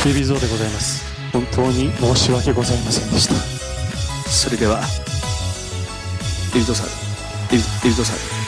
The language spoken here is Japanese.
デビゾーでございます。本当に申し訳ございませんでした。 それではデビゾーさん